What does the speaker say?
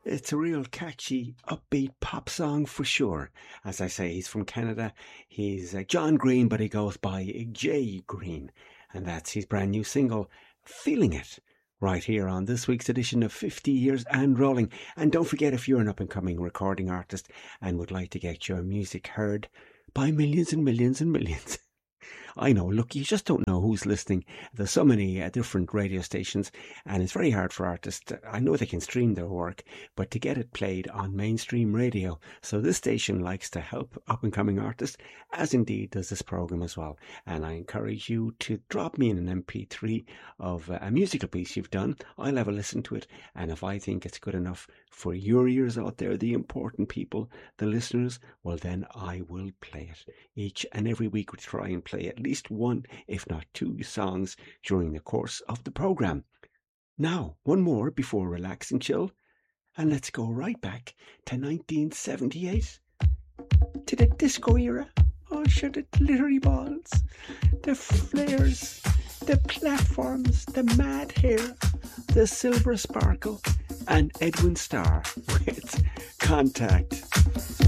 It's a real catchy, upbeat pop song for sure. As I say, he's from Canada. He's John Green, but he goes by Jay Green. And that's his brand new single, Feeling It, right here on this week's edition of 50 Years and Rolling. And don't forget, if you're an up-and-coming recording artist and would like to get your music heard by millions and millions and millions, I know, look, you just don't know who's listening. There's so many different radio stations, and it's very hard for artists. I know they can stream their work, but to get it played on mainstream radio. So this station likes to help up-and-coming artists, as indeed does this program as well. And I encourage you to drop me in an MP3 of a musical piece you've done. I'll have a listen to it, and if I think it's good enough for your ears out there, the important people, the listeners, well then I will play it. Each and every week we try and play at least one, if not two songs during the course of the program. Now, one more before Relax and Chill, and let's go right back to 1978, to the disco era. Oh, sure, the glittery balls, the flares, the platforms, the mad hair, the silver sparkle, and Edwin Starr with Contact.